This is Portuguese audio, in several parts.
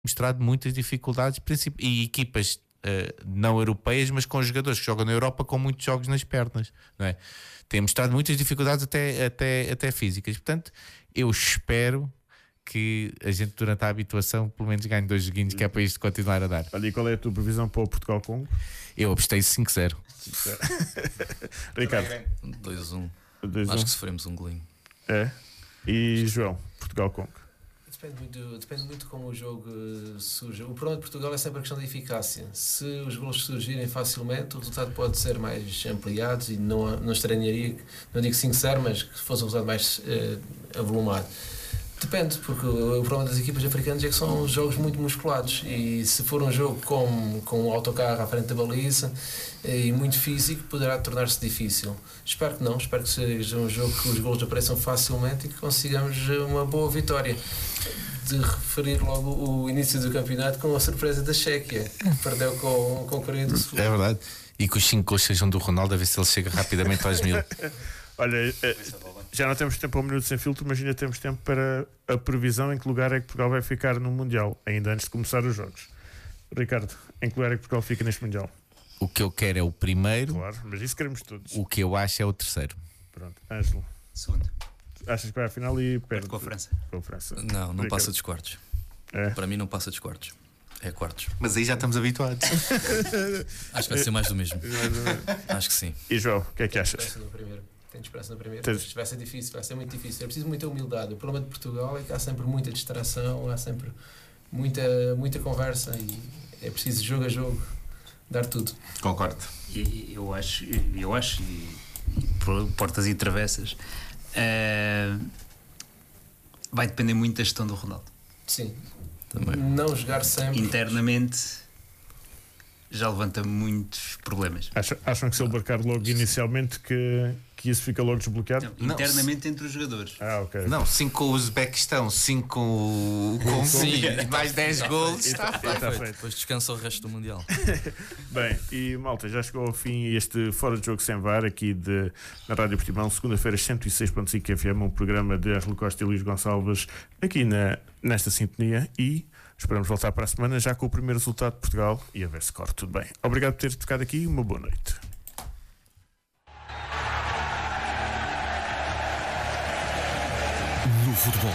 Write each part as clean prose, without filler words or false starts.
mostrado muitas dificuldades e equipas não europeias, mas com jogadores que jogam na Europa com muitos jogos nas pernas, não é? Tem mostrado muitas dificuldades até físicas. Portanto, eu espero que a gente durante a habituação pelo menos ganhe 2 joguinhos, que é para isto continuar a dar. Olha, e qual é a tua previsão para o Portugal-Congo? Eu apostei 5-0. Ricardo? 2-1. Acho que sofremos um golinho. E João, Portugal-Congo? Depende muito como o jogo surge. O problema de Portugal é sempre a questão da eficácia. Se os golos surgirem facilmente, o resultado pode ser mais ampliado e não estranharia, não digo 5-0, mas que fosse um resultado mais avolumado. Depende, porque o problema das equipas africanas é que são jogos muito musculados e se for um jogo com um autocarro à frente da baliza e muito físico, poderá tornar-se difícil. Espero que não, espero que seja um jogo que os golos apareçam facilmente e que consigamos uma boa vitória. De referir logo o início do campeonato com a surpresa da Chequia, que perdeu com a Coreia do Sul. É verdade. E que os 5 gols sejam do Ronaldo, a ver se ele chega rapidamente aos 1000. Olha, já não temos tempo a um minuto sem filtro, mas ainda temos tempo para a previsão em que lugar é que Portugal vai ficar no Mundial, ainda antes de começar os jogos. Ricardo, em que lugar é que Portugal fica neste Mundial? O que eu quero é o primeiro. Claro, mas isso queremos todos. O que eu acho é o terceiro. Pronto, Ângelo. Segundo. Achas que vai à final e perde? Com a França. Com a França. Não Ricardo. passa dos quartos. Para mim não passa dos quartos. É quartos. Mas aí já estamos habituados. Acho que vai ser mais do mesmo. Acho que sim. E João, o que é que achas? Tenho esperança no primeiro. Vai ser difícil, vai ser muito difícil. É preciso muita humildade. O problema de Portugal é que há sempre muita distração, há sempre muita conversa e é preciso jogo a jogo dar tudo. Concordo. E eu acho, e por portas e travessas, vai depender muito da gestão do Ronaldo. Sim. Também. Não jogar sempre. Internamente já levanta muitos problemas. Acham que se ele marcar logo inicialmente que isso fica logo desbloqueado? Não, internamente entre os jogadores. Ok. Não, 5 com o Uzbequistão, 5 com o Congo e mais 10 golos. Está feito. Depois descansa o resto do Mundial. Bem, e malta, já chegou ao fim este Fora de Jogo Sem VAR aqui na Rádio Portimão, segunda-feira 106.5 FM, um programa de Ângelo Costa e Luís Gonçalves aqui nesta sintonia e esperamos voltar para a semana já com o primeiro resultado de Portugal e a ver se corre tudo bem. Obrigado por ter tocado aqui e uma boa noite. No futebol,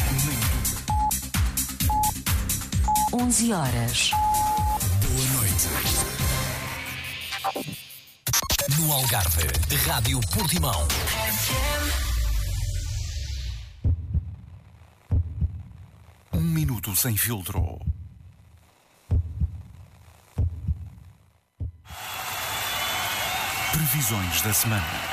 11 horas. Boa noite. No Algarve, Rádio Portimão. Um minuto sem filtro. Previsões da semana.